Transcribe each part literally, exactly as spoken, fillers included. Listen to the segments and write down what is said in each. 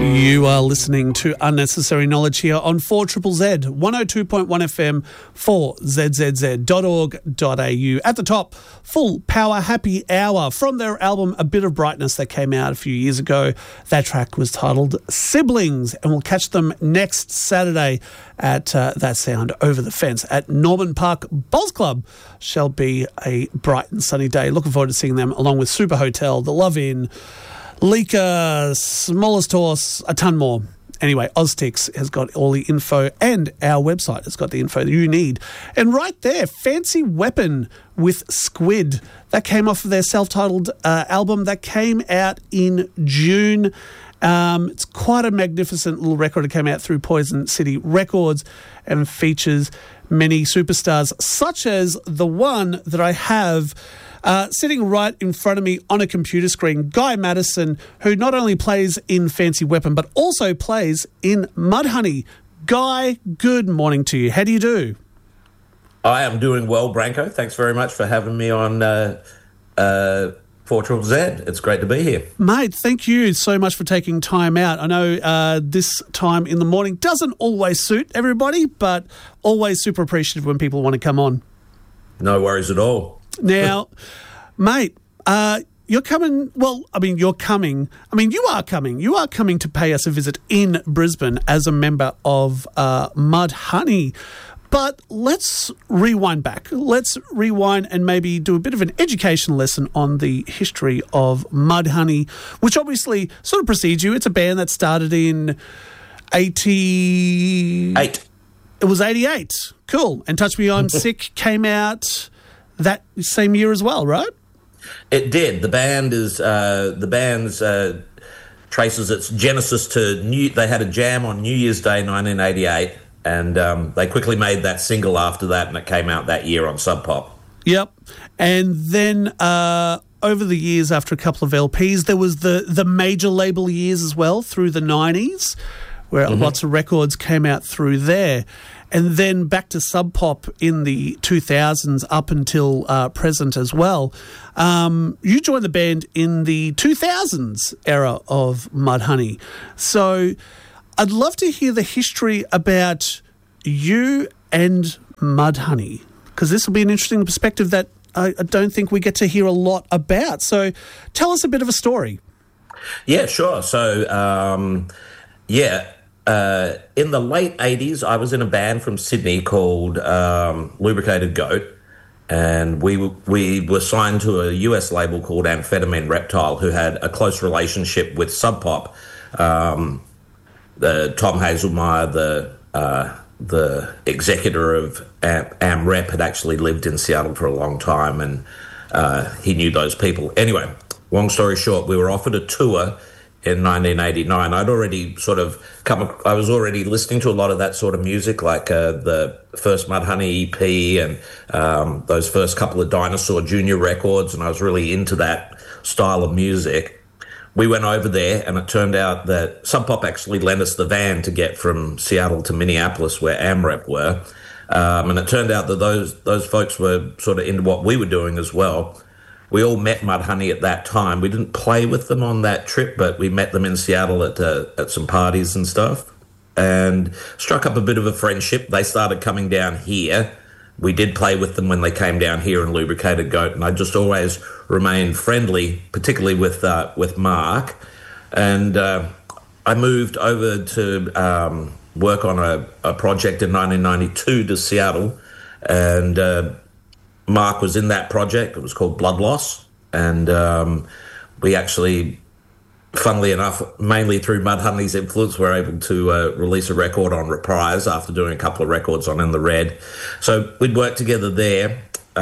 You are listening to Unnecessary Knowledge here on four Z Z Z, one oh two point one F M, four Z Z Z dot org dot A U. At the top, Full Power Happy Hour from their album A Bit of Brightness that came out a few years ago. That track was titled Siblings, and we'll catch them next Saturday at uh, That Sound Over the Fence at Norman Park Bowls Club. Shall be a bright and sunny day. Looking forward to seeing them along with Super Hotel, The Love Inn, Leaker, Smallest Horse, a ton more. Anyway, Oztix has got all the info, and our website has got the info that you need. And right there, Fancy Weapon with Squid. That came off of their self-titled uh, album that came out in June. Um, it's quite a magnificent little record. It came out through Poison City Records and features many superstars, such as the one that I have Uh, sitting right in front of me on a computer screen, Guy Madison, who not only plays in Fancy Weapon, but also plays in Mudhoney. Guy, good morning to you. How do you do? I am doing well, Branko. Thanks very much for having me on uh, uh, four Z Z Z. It's great to be here. Mate, thank you so much for taking time out. I know uh, this time in the morning doesn't always suit everybody, but always super appreciative when people want to come on. No worries at all. Now, mate, uh, you're coming, well, I mean, you're coming, I mean, you are coming, you are coming to pay us a visit in Brisbane as a member of uh, Mudhoney. But let's rewind back. Let's rewind and maybe do a bit of an education lesson on the history of Mudhoney, which obviously sort of precedes you. It's a band that started in eighty-eight. It was eighty-eight. Cool. And Touch Me, I'm Sick came out that same year as well, right? It did. The band is uh, the band's uh, traces its genesis to New. They had a jam on New Year's Day, nineteen eighty-eight, and um, they quickly made that single after that, and it came out that year on Sub Pop. Yep, and then uh, over the years, after a couple of L Ps, there was the the major label years as well through the nineties, where mm-hmm. lots of records came out through there. And then back to Sub Pop in the two thousands up until uh, present as well. Um, you joined the band in the two thousands era of Mudhoney. So I'd love to hear the history about you and Mudhoney, because this will be an interesting perspective that I, I don't think we get to hear a lot about. So tell us a bit of a story. Yeah, sure. So, um, yeah. Uh, in the late eighties, I was in a band from Sydney called um, Lubricated Goat, and we we were signed to a U S label called Amphetamine Reptile, who had a close relationship with Sub Pop. Um, the Tom Hazelmeyer, the uh, the executor of Am, Am Rep, had actually lived in Seattle for a long time, and uh, he knew those people. Anyway, long story short, we were offered a tour in nineteen eighty-nine. I'd already sort of come, I was already listening to a lot of that sort of music, like uh, the first Mudhoney E P and um, those first couple of Dinosaur Junior records, and I was really into that style of music. We went over there, and it turned out that Sub Pop actually lent us the van to get from Seattle to Minneapolis, where AmRep were. Um, and it turned out that those those folks were sort of into what we were doing as well. We all met Mudhoney at that time. We didn't play with them on that trip, but we met them in Seattle at uh, at some parties and stuff, and struck up a bit of a friendship. They started coming down here. We did play with them when they came down here in Lubricated Goat, and I just always remained friendly, particularly with uh, with Mark. And uh, I moved over to um, work on a, a project in nineteen ninety-two to Seattle, and uh, Mark was in that project. It was called Blood Loss, and um, we actually, funnily enough, mainly through Mudhoney's influence, were able to uh, release a record on Reprise after doing a couple of records on In the Red. So we'd worked together there.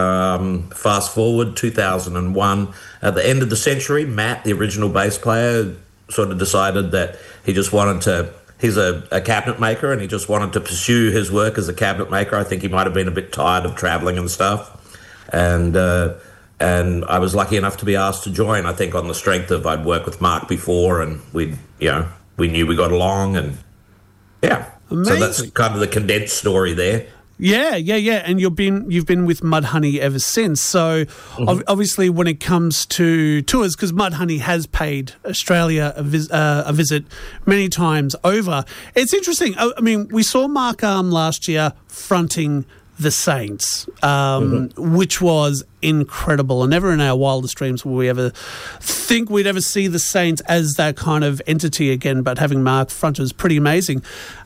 Um, fast forward, two thousand one, at the end of the century, Matt, the original bass player, sort of decided that he just wanted to, he's a, a cabinet maker, and he just wanted to pursue his work as a cabinet maker. I think he might have been a bit tired of travelling and stuff. And uh, and I was lucky enough to be asked to join, I think on the strength of I'd worked with Mark before, and we you know, we knew we got along, and yeah. Amazing. So that's kind of the condensed story there. Yeah, yeah, yeah. And you've been you've been with Mudhoney ever since. So mm-hmm. ov- obviously, when it comes to tours, because Mudhoney has paid Australia a, vis- uh, a visit many times over. It's interesting. I, I mean, we saw Mark Arm last year fronting the Saints, um, mm-hmm. which was incredible. And never in our wildest dreams will we ever think we'd ever see the Saints as that kind of entity again. But having Mark front was pretty amazing.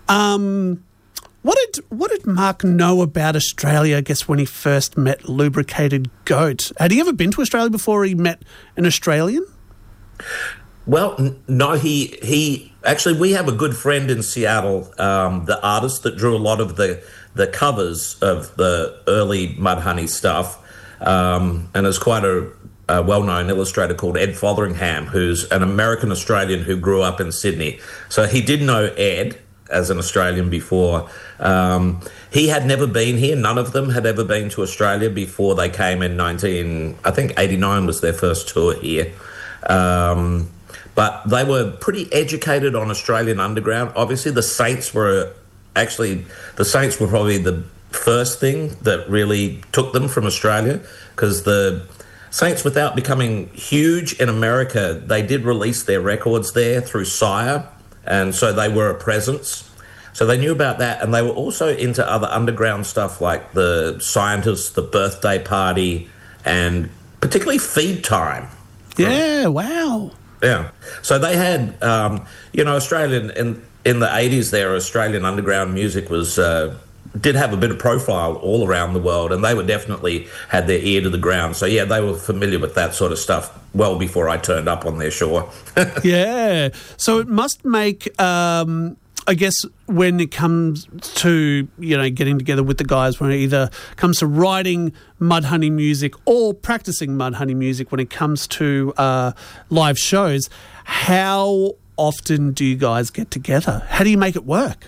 Um, What did what did Mark know about Australia, I guess, when he first met Lubricated Goat? Had he ever been to Australia before he met an Australian? Well, n- no, he he actually, we have a good friend in Seattle, um, the artist that drew a lot of the, the covers of the early Mudhoney stuff, um, and is quite a, a well-known illustrator called Ed Fotheringham, who's an American-Australian who grew up in Sydney. So he did know Ed as an Australian before. Um, he had never been here. None of them had ever been to Australia before they came in nineteen, I think eighty-nine was their first tour here. Um, but they were pretty educated on Australian underground. Obviously, the Saints were actually, the Saints were probably the first thing that really took them from Australia, because the Saints, without becoming huge in America, they did release their records there through Sire. And so they were a presence. So they knew about that. And they were also into other underground stuff like the Scientists, the Birthday Party, and particularly Feed Time. Yeah, wow. Yeah. So they had, um, you know, Australian, in, in the eighties there, Australian underground music was, uh, did have a bit of profile all around the world, and they were definitely had their ear to the ground. So, yeah, they were familiar with that sort of stuff well before I turned up on their shore. Yeah. So it must make, um, I guess, when it comes to, you know, getting together with the guys, when it either comes to writing Mudhoney music or practicing Mudhoney music, when it comes to uh, live shows, how often do you guys get together? How do you make it work?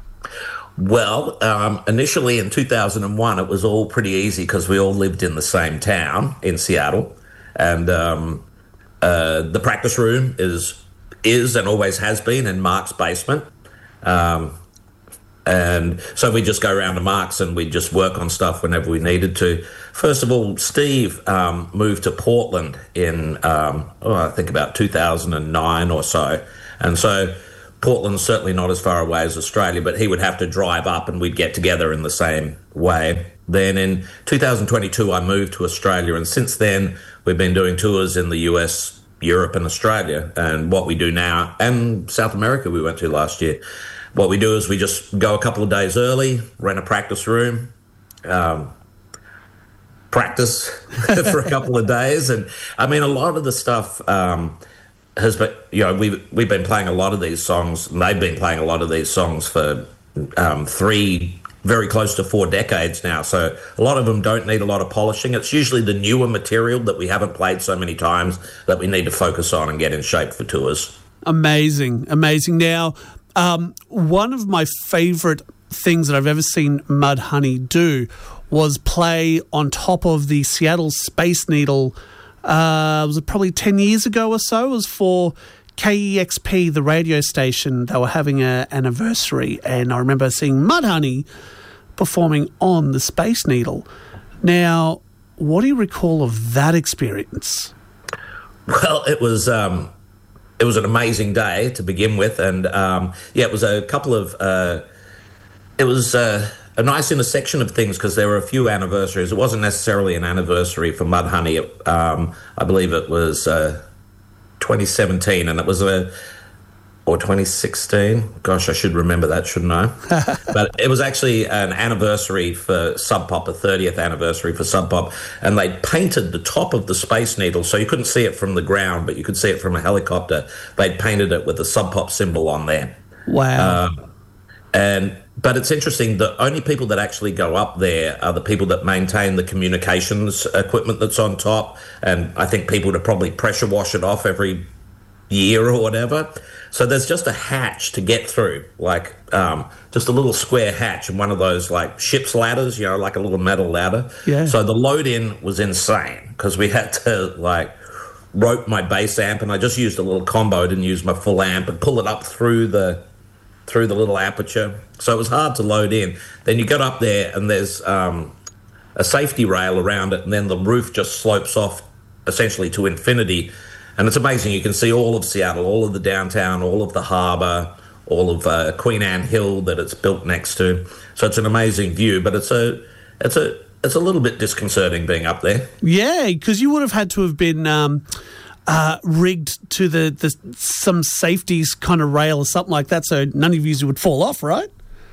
Well, um, initially in two thousand one, it was all pretty easy because we all lived in the same town in Seattle. And um, uh, the practice room is is and always has been in Mark's basement. Um, and so we just go around to Mark's and we just work on stuff whenever we needed to. First of all, Steve um, moved to Portland in, um, oh, I think about two thousand nine or so. And so Portland's certainly not as far away as Australia, but he would have to drive up and we'd get together in the same way. Then in two thousand twenty-two, I moved to Australia, and since then we've been doing tours in the U S, Europe and Australia. And what we do now, and South America we went to last year, what we do is we just go a couple of days early, rent a practice room, um, practice for a couple of days. And I mean, a lot of the stuff um, has been, you know, we've, we've been playing a lot of these songs, and they've been playing a lot of these songs for um, three, very close to four decades now. So a lot of them don't need a lot of polishing. It's usually the newer material that we haven't played so many times that we need to focus on and get in shape for tours. Amazing, amazing. Now, um, one of my favourite things that I've ever seen Mudhoney do was play on top of the Seattle Space Needle. Uh, was it probably ten years ago or so? It was for K E X P, the radio station. They were having an anniversary, and I remember seeing Mudhoney performing on the Space Needle. Now, what do you recall of that experience? Well, it was um, it was an amazing day to begin with, and um, yeah, it was a couple of uh, it was uh, a nice intersection of things because there were a few anniversaries. It wasn't necessarily an anniversary for Mudhoney. Um, I believe it was uh, twenty seventeen, and it was a or twenty sixteen. Gosh, I should remember that, shouldn't I? But it was actually an anniversary for Sub Pop, a thirtieth anniversary for Sub Pop, and they painted the top of the Space Needle, so you couldn't see it from the ground, but you could see it from a helicopter. They'd painted it with the Sub Pop symbol on there. Wow. Um, and but it's interesting, the only people that actually go up there are the people that maintain the communications equipment that's on top, and I think people to probably pressure wash it off every year or whatever. So there's just a hatch to get through, like um, just a little square hatch and one of those like ship's ladders, you know, like a little metal ladder. Yeah. So the load in was insane because we had to like rope my bass amp, and I just used a little combo, didn't use my full amp, and pull it up through the through the little aperture. So it was hard to load in. Then you get up there and there's um, a safety rail around it, and then the roof just slopes off essentially to infinity. And it's amazing. You can see all of Seattle, all of the downtown, all of the harbour, all of uh, Queen Anne Hill that it's built next to. So it's an amazing view, but it's a it's a it's a little bit disconcerting being up there. Yeah, because you would have had to have been um, uh, rigged to the, the some safeties kind of rail or something like that, so none of you would fall off, right?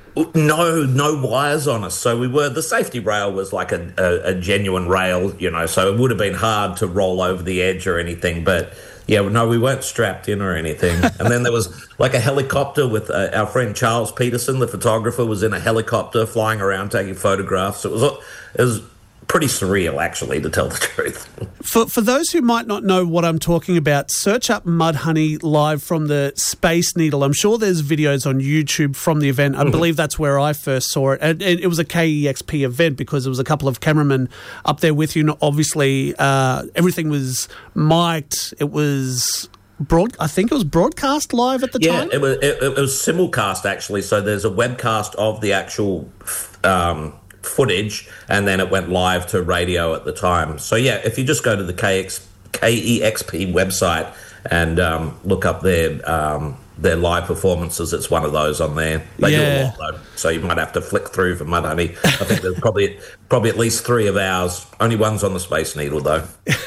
No, no wires on us. So we were, the safety rail was like a, a, a genuine rail, you know, so it would have been hard to roll over the edge or anything. But yeah, no, we weren't strapped in or anything. And then there was like a helicopter with uh, our friend Charles Peterson, the photographer, was in a helicopter flying around taking photographs. It was, it was pretty surreal, actually, to tell the truth. For for those who might not know what I'm talking about, search up Mudhoney live from the Space Needle. I'm sure there's videos on YouTube from the event. I mm-hmm. believe that's where I first saw it. And, and it was a K E X P event because there was a couple of cameramen up there with you. And obviously, uh, everything was mic'd. It was... Broad, I think it was broadcast live at the yeah, time? Yeah, it was, it, it was simulcast, actually. So there's a webcast of the actual... Um, footage, and then it went live to radio at the time. So yeah, if you just go to the K X, K E X P website and um, look up their um, their live performances, it's one of those on there. They yeah. do a lot though, so you might have to flick through for Mudhoney. I think there's probably probably at least three of ours. Only one's on the Space Needle though.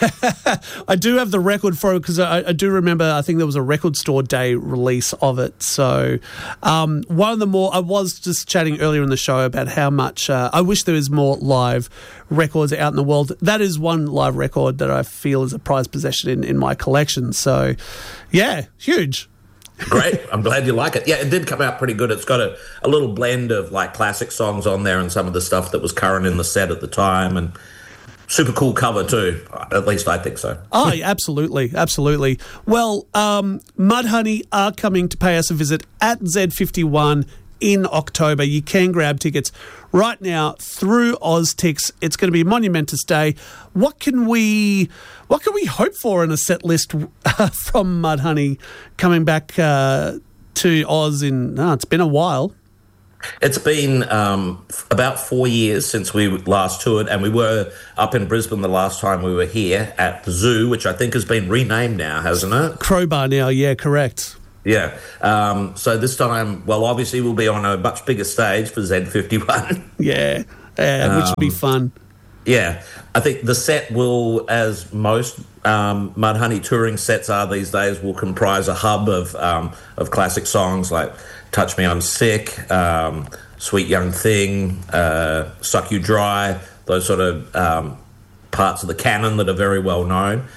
I do have the record for it because I, I do remember. I think there was a Record Store Day release of it. So um, one of the more I was just chatting earlier in the show about how much uh, I wish there was more live records out in the world. That is one live record that I feel is a prized possession in, in my collection. So yeah, huge. Great. I'm glad you like it. Yeah, it did come out pretty good. It's got a, a little blend of like classic songs on there and some of the stuff that was current in the set at the time, and super cool cover too. At least I think so. Oh, absolutely. Absolutely. Well, um, Mudhoney are coming to pay us a visit at Z fifty-one in October. You can grab tickets right now through OzTix. It's going to be a monumentous day. What can we what can we hope for in a set list uh, from Mudhoney coming back uh, to Oz in, oh, it's been a while. It's been um, about four years since we last toured, and we were up in Brisbane the last time we were here at the Zoo, which I think has been renamed now, hasn't it? Crowbar now, yeah, correct. Yeah. Um, so this time, well, obviously we'll be on a much bigger stage for Z fifty-one. Yeah, yeah, which um, would be fun. Yeah. I think the set will, as most um, Mudhoney touring sets are these days, will comprise a hub of um, of classic songs like Touch Me, I'm Sick, um, Sweet Young Thing, uh, Suck You Dry, those sort of um, parts of the canon that are very well known.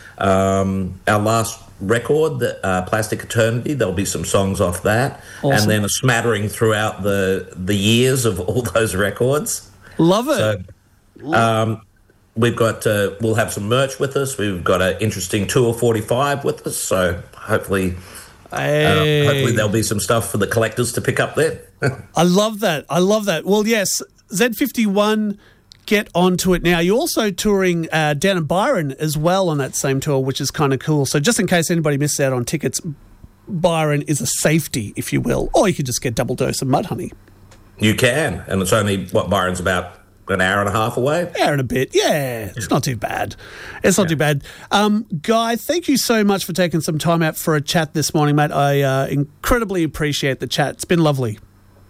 Um, our last record, the, uh, Plastic Eternity, there'll be some songs off that. Awesome. And then a smattering throughout the, the years of all those records. Love it. So, um, we've got, uh, we'll have some merch with us. We've got an interesting Tour forty-five with us, so hopefully... Hey. Uh, hopefully there'll be some stuff for the collectors to pick up there. I love that. I love that. Well, yes, Z fifty-one, get onto it now. You're also touring uh, down in Byron as well on that same tour, which is kind of cool. So just in case anybody misses out on tickets, Byron is a safety, if you will, or you could just get double dose of Mudhoney. You can, and it's only, what, Byron's about an hour and a half away? Hour and a bit, yeah. It's not too bad. It's not yeah. too bad. Um, Guy, thank you so much for taking some time out for a chat this morning, mate. I uh, incredibly appreciate the chat. It's been lovely.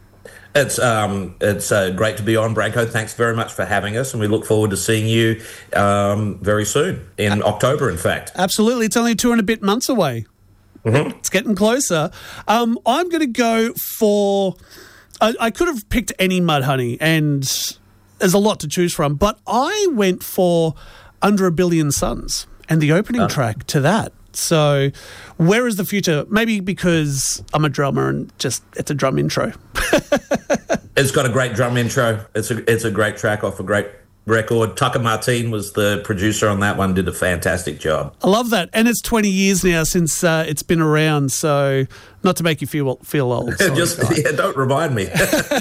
It's um, it's uh, great to be on, Branko. Thanks very much for having us, and we look forward to seeing you um, very soon, in uh, October, in fact. Absolutely. It's only two and a bit months away. Mm-hmm. It's getting closer. Um, I'm going to go for... I, I could have picked any Mudhoney, and... there's a lot to choose from, but I went for Under a Billion Suns and the opening oh. track to that. So where is the future? Maybe because I'm a drummer and just it's a drum intro. It's got a great drum intro. It's a it's a great track off a great record. Tucker Martin was the producer on that one, did a fantastic job. I love that. And it's twenty years now since uh, it's been around, so not to make you feel feel old. Sorry, just yeah, don't remind me.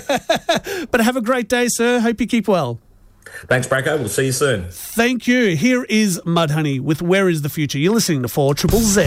But have a great day, sir. Hope you keep well. Thanks, Branko. We'll see you soon. Thank you. Here is Mudhoney with Where is the Future? You're listening to four Triple Z.